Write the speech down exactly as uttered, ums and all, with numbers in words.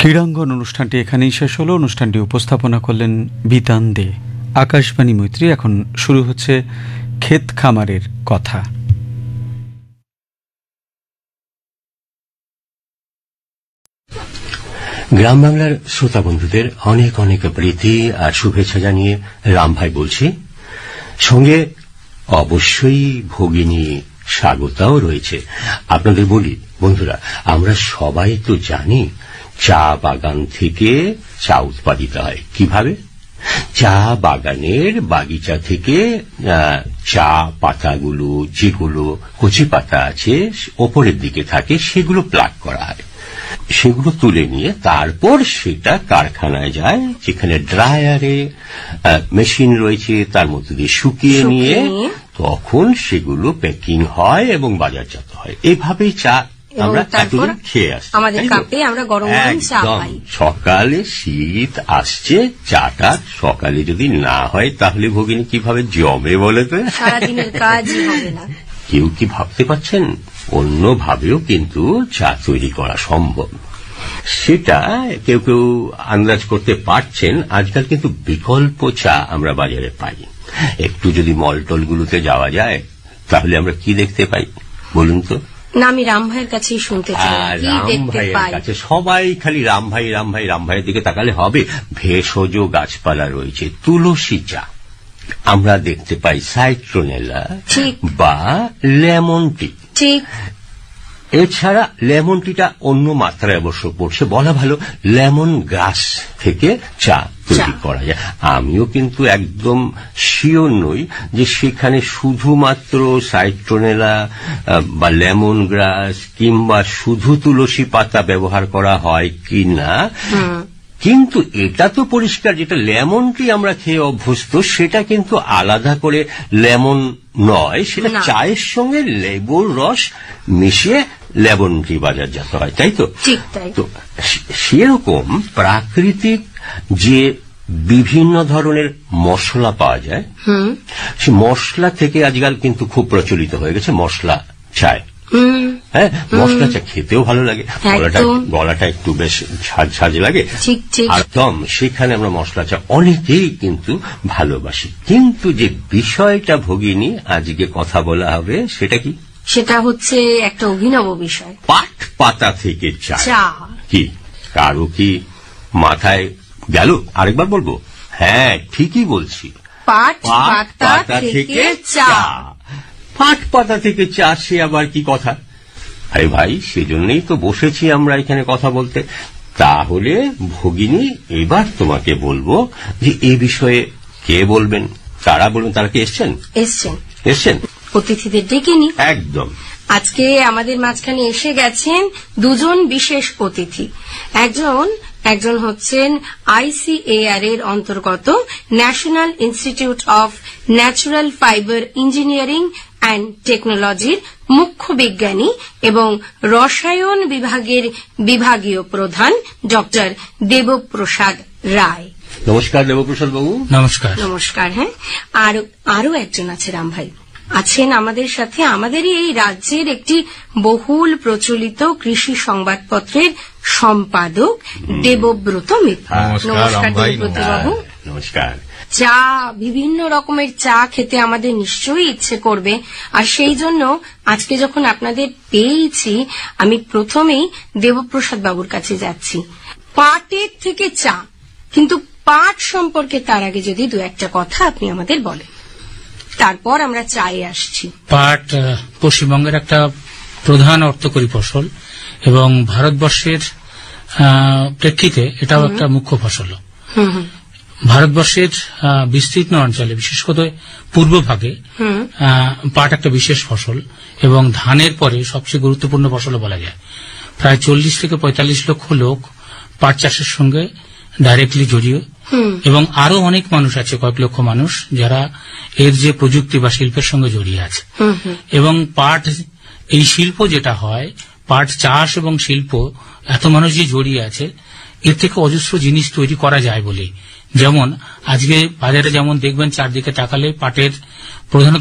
ক্রীড়াঙ্গন অনুষ্ঠানটি এখানেই শেষ হলো। অনুষ্ঠানটি উপস্থাপনা করলেন বিতান দে। আকাশবাণী মৈত্রী। এখন শুরু হচ্ছে ক্ষেত খামারের কথা। গ্রাম বাংলার শ্রোতা বন্ধুদের অনেক অনেক প্রীতি আর শুভেচ্ছা জানিয়ে রামভাই বলছি। সঙ্গে অবশ্যই ভগিনী স্বাগতাও রয়েছে। আপনাদের বলি বন্ধুরা, আমরা সবাই তো জানি চা বাগান থেকে চা উৎপাদিত হয় কিভাবে। চা বাগানের বাগিচা থেকে চা পাতাগুলো, যেগুলো কচি পাতা আছে ওপরের দিকে থাকে, সেগুলো প্লাগ করা হয়। সেগুলো তুলে নিয়ে তারপর সেটা কারখানায় যায়, যেখানে ড্রায়ারে মেশিন রয়েছে, তার মধ্যে দিয়ে শুকিয়ে নিয়ে তখন সেগুলো প্যাকিং হয় এবং বাজারজাত হয়। এভাবেই চা আমরা এতদিন খেয়ে আসছি। আমাদের কাপে আমরা গরম গরম চা পাই। সকালে শীত আসছে, চাটা সকালে যদি না হয় তাহলে ভগিনী কিভাবে জমে বলে তো? সারাদিনের কাজই হবে না। কেউ কি ভাবতে পারছেন অন্য ভাবেও কিন্তু চা তৈরি করা সম্ভব? সেটা কেউ কেউ আন্দাজ করতে পারছেন। আজকাল কিন্তু বিকল্প চা আমরা বাজারে পাই। একটু যদি মলটলগুলোতে যাওয়া যায় তাহলে আমরা কি দেখতে পাই বলুন তো? না, আমি রাম ভাইয়ের কাছেই শুনতে চাই। রাম ভাইয়ের কাছে সবাই খালি রাম ভাই রাম ভাই রাম ভাইয়ের দিকে তাকালে হবে। ভেষজ গাছপালা রয়েছে, তুলসী চা আমরা দেখতে পাই, সাইট্রোনেলা বা লেমন টি। ঠিক। এছাড়া লেমন টিটা অন্য মাত্রায় অবশ্য পড়ছে, বলা ভালো লেমন গাছ থেকে চা তৈরি করা যায়। আমিও কিন্তু একদম শিওর নই যে সেখানে শুধুমাত্র সাইট্রোনেলা বা লেমন গ্রাস কিংবা শুধু তুলসী পাতা ব্যবহার করা হয় কি না, কিন্তু এটা তো পরিষ্কার যেটা লেমন টি আমরা খেয়ে অভ্যস্ত সেটা কিন্তু আলাদা করে লেমন নয়, সেটা চায়ের সঙ্গে লেবুর রস মিশিয়ে লেমন টি বাজারজাত হয়, তাই তো? ঠিক তাই। তো সেরকম প্রাকৃতিক যে বিভিন্ন ধরনের মশলা পাওয়া যায়, সে মশলা থেকে আজকাল কিন্তু খুব প্রচলিত হয়ে গেছে মশলা চায়। হ্যাঁ, মশলা চা খেতেও ভালো লাগে, গলাটা গলাটা একটু বেশ ঝাঁঝ ঝাঁঝ লাগে একদম। সেখানে আমরা মশলা চা অনেকেই কিন্তু ভালোবাসি। কিন্তু যে বিষয়টা ভগিনী আজকে কথা বলা হবে সেটা কি? সেটা হচ্ছে একটা অভিনব বিষয়, পাট পাতা থেকে চা। কি কারো কি মাথায় গেল? আরেকবার বলবো? হ্যাঁ, ঠিকই বলছি, পাট পাতা থেকে চা। পাট পাতা থেকে চা, সে আবার কি কথা? আরে ভাই, সেজন্যই তো বসেছি আমরা এখানে কথা বলতে। তাহলে ভগিনী এবার তোমাকে বলবো যে এই বিষয়ে কে বলবেন? তারা বলুন। তারা কি এসছেন? এসছেন এসছেন অতিথিদের ডেকে নি। একদম। আজকে আমাদের মাঝখানে এসে গেছেন দুজন বিশেষ অতিথি। একজন একজন হচ্ছেন আইসিএআর এর অন্তর্গত national institute of natural fibre engineering and টেকনোলজির মুখ্য বিজ্ঞানী এবং রসায়ন বিভাগের বিভাগীয় প্রধান ডক্টর দেবপ্রসাদ রায়। নমস্কার দেবপ্রসাদ বাবু। নমস্কার। নমস্কার। হ্যাঁ, আর আরো একজন আছে রাম ভাই, আছেন আমাদের সাথে আমাদেরই এই রাজ্যের একটি বহুল প্রচলিত কৃষি সংবাদপত্রের সম্পাদক দেবব্রত মিত্র। নমস্কার দেবব্রত বাবু। নমস্কার। চা, বিভিন্ন রকমের চা খেতে আমাদের নিশ্চয়ই ইচ্ছে করবে, আর সেই জন্য আজকে যখন আপনাদের পেয়েছি আমি প্রথমেই দেবপ্রসাদ বাবুর কাছে যাচ্ছি। পাটের থেকে চা, কিন্তু পাট সম্পর্কে তার আগে যদি দু একটা কথা আপনি আমাদের বলেন, তারপর আমরা চায়ে আসছি। পাট পশ্চিমবঙ্গের একটা প্রধান অর্থকরী ফসল এবং ভারতবর্ষের প্রেক্ষিতে এটাও একটা মুখ্য ফসল। ভারতবর্ষের বিস্তীর্ণ অঞ্চলে, বিশেষ করে পূর্বভাগে পাট একটা বিশেষ ফসল এবং ধানের পরে সবচেয়ে গুরুত্বপূর্ণ ফসল বলা যায়। প্রায় চল্লিশ থেকে পঁয়তাল্লিশ লক্ষ লোক পাট চাষের সঙ্গে ডাইরেক্টলি জড়িয়ে, এবং আরো অনেক মানুষ আছে, কয়েক লক্ষ মানুষ যারা এর যে প্রযুক্তি বা শিল্পের সঙ্গে জড়িয়ে আছে। এবং পাট, এই শিল্প যেটা হয়, পাট চাষ এবং শিল্প, এত মানুষ যে জড়িয়ে আছে, এর থেকে অজস্র জিনিস তৈরি করা যায় বলে। যেমন আজকে বাজারে যেমন দেখবেন চারদিকে তাকালে পাটের প্রধান